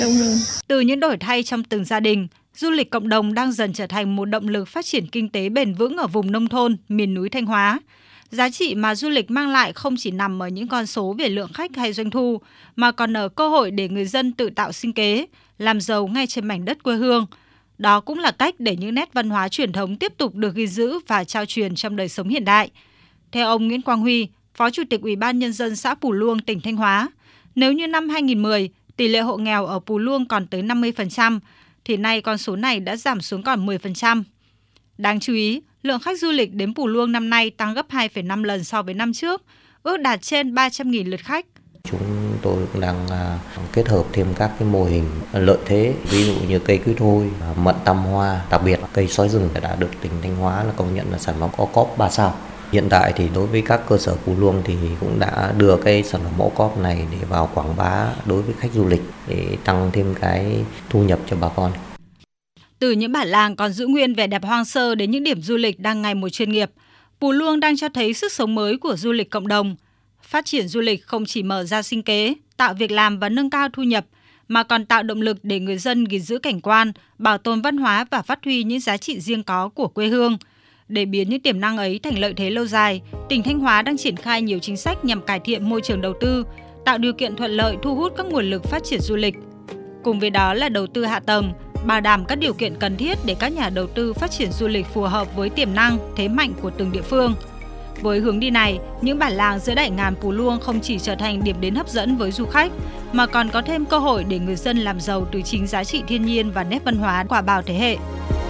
Từ những đổi thay trong từng gia đình, du lịch cộng đồng đang dần trở thành một động lực phát triển kinh tế bền vững ở vùng nông thôn, miền núi Thanh Hóa. Giá trị mà du lịch mang lại không chỉ nằm ở những con số về lượng khách hay doanh thu, mà còn ở cơ hội để người dân tự tạo sinh kế, làm giàu ngay trên mảnh đất quê hương. Đó cũng là cách để những nét văn hóa truyền thống tiếp tục được ghi giữ và trao truyền trong đời sống hiện đại. Theo ông Nguyễn Quang Huy, Phó Chủ tịch Ủy ban Nhân dân xã Pù Luông, tỉnh Thanh Hóa, nếu như năm 2010, tỷ lệ hộ nghèo ở Pù Luông còn tới 50%, thì nay con số này đã giảm xuống còn 10%. Đáng chú ý, lượng khách du lịch đến Pù Luông năm nay tăng gấp 2,5 lần so với năm trước, ước đạt trên 300.000 lượt khách. Chúng tôi cũng đang kết hợp thêm các cái mô hình lợi thế, ví dụ như cây quýt hôi, mận tăm hoa, đặc biệt cây sói rừng đã được tỉnh Thanh Hóa là công nhận là sản phẩm OCOP 3 sao. Hiện tại thì đối với các cơ sở Pù Luông thì cũng đã đưa cái sản phẩm OCOP này để vào quảng bá đối với khách du lịch để tăng thêm cái thu nhập cho bà con. Từ những bản làng còn giữ nguyên vẻ đẹp hoang sơ đến những điểm du lịch đang ngày một chuyên nghiệp, Pù Luông đang cho thấy sức sống mới của du lịch cộng đồng. Phát triển du lịch không chỉ mở ra sinh kế, tạo việc làm và nâng cao thu nhập, mà còn tạo động lực để người dân gìn giữ cảnh quan, bảo tồn văn hóa và phát huy những giá trị riêng có của quê hương. Để biến những tiềm năng ấy thành lợi thế lâu dài, tỉnh Thanh Hóa đang triển khai nhiều chính sách nhằm cải thiện môi trường đầu tư, tạo điều kiện thuận lợi thu hút các nguồn lực phát triển du lịch. Cùng với đó là đầu tư hạ tầng, bảo đảm các điều kiện cần thiết để các nhà đầu tư phát triển du lịch phù hợp với tiềm năng, thế mạnh của từng địa phương. Với hướng đi này, những bản làng giữa đại ngàn Pù Luông không chỉ trở thành điểm đến hấp dẫn với du khách, mà còn có thêm cơ hội để người dân làm giàu từ chính giá trị thiên nhiên và nét văn hóa qua bao thế hệ.